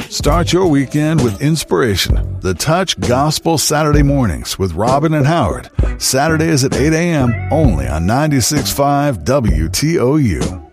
Start your weekend with inspiration. The Touch Gospel Saturday mornings with Robin and Howard. Saturdays at 8 a.m. only on 96.5 WTOU.